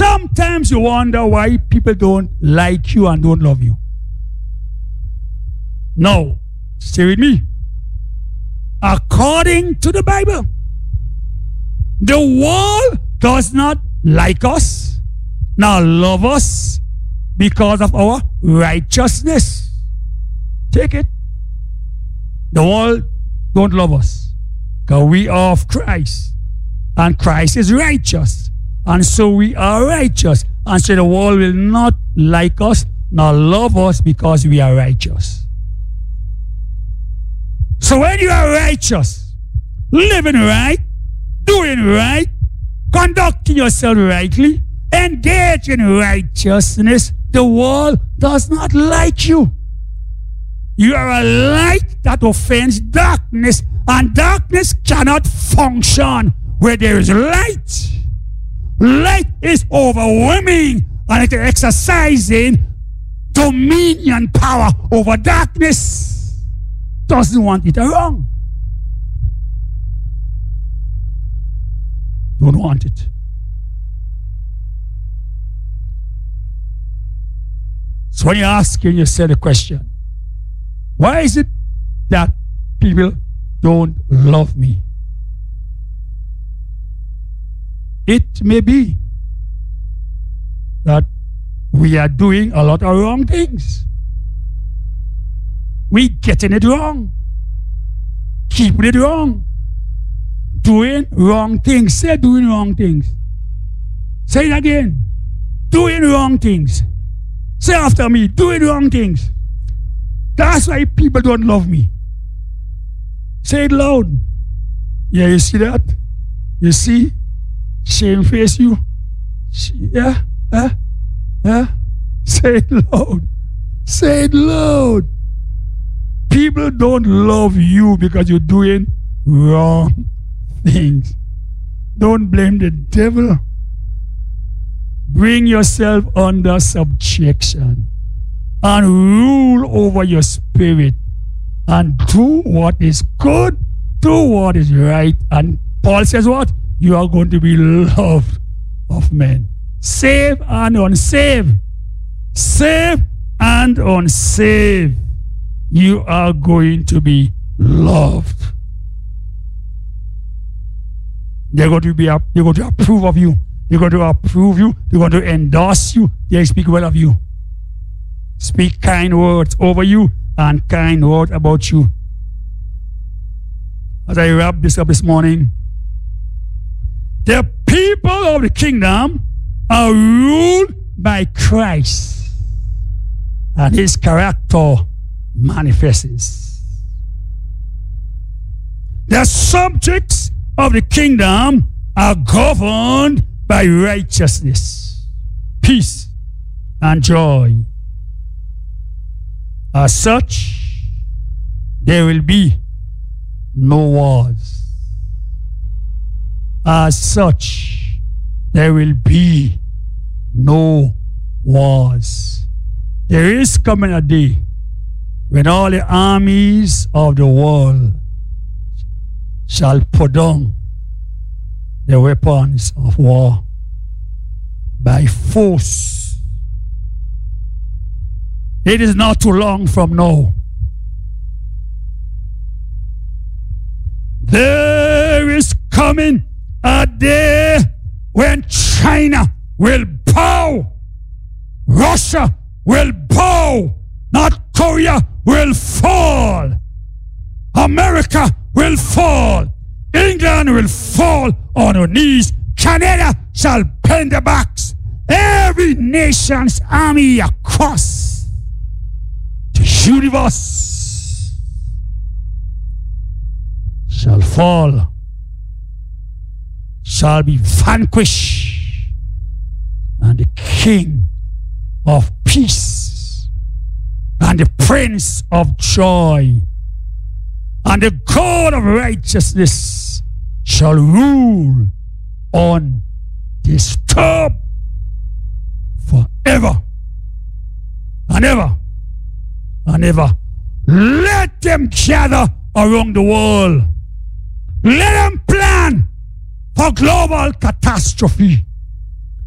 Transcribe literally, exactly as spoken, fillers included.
Sometimes you wonder why people don't like you and don't love you. Now, stay with me. According to the Bible, the world does not like us, nor love us because of our righteousness. Take it. The world don't love us because we are of Christ, and Christ is righteous, and so we are righteous, and so the world will not like us nor love us because we are righteous. So when you are righteous, living right, doing right, conducting yourself rightly, engage in righteousness, the world does not like you. You are a light that offends darkness, and darkness cannot function where there is light. Light is overwhelming, and it is exercising dominion power over darkness. Doesn't want it around. Don't want it. So when you ask yourself the question, why is it that people don't love me? It may be that we are doing a lot of wrong things. We getting it wrong. Keeping it wrong. Doing wrong things. Say doing wrong things. Say it again. Doing wrong things. Say after me, doing wrong things. That's why people don't love me. Say it loud. Yeah, you see that? You see? Shame face you. Yeah? Yeah? Yeah? Say it loud. Say it loud. People don't love you because you're doing wrong things. Don't blame the devil. Bring yourself under subjection and rule over your spirit and do what is good, do what is right. And Paul says what? You are going to be loved of men. Save and unsaved. Save and unsaved. You are going to be loved. They're going to be they're going to approve of you. They're going to approve you. They're going to endorse you. They speak well of you. Speak kind words over you and kind words about you. As I wrap this up this morning, the people of the kingdom are ruled by Christ, and his character manifests. The subjects of the kingdom are governed by righteousness, peace, and joy. As such, there will be no wars. As such, there will be no wars. There is coming a day when all the armies of the world shall put down the weapons of war by force. It is not too long from now. There is coming a day when China will bow, Russia will bow, North Korea will fall, America will fall, England will fall on her knees, Canada shall bend their backs, every nation's army across the universe shall fall, shall be vanquished, and the King of peace and the Prince of joy and the God of righteousness shall rule undisturbed forever and ever and ever. Let them gather around the world. Let them plan for global catastrophe.